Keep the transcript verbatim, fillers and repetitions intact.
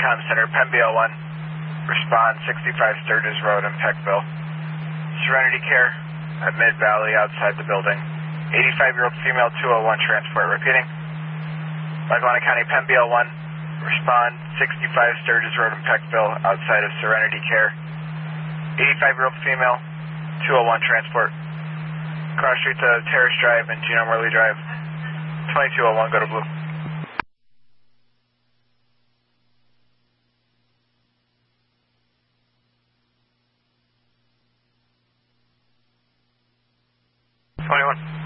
Com Center, Penn B L one. Respond sixty-five Sturgis Road in Peckville. Serenity Care at Mid Valley outside the building. eighty-five-year-old female two oh one transport. Repeating. Lackawanna County, Penn B L one. Respond sixty-five Sturgis Road in Peckville outside of Serenity Care. eighty-five-year-old female two oh one transport. Cross street to Terrace Drive and Gino Morley Drive. twenty-two oh one, go to blue. twenty-one.